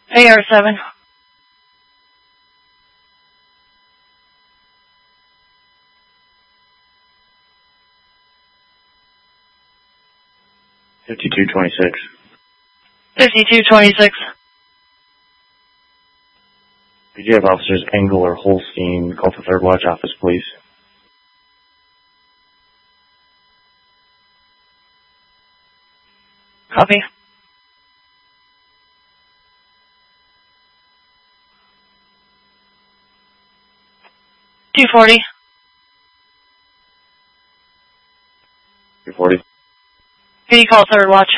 AR7. $5226. 5226. Could you have officers Engel or Holstein call the Third Watch office, please? Copy. $240. 240. Can you call Third Watch?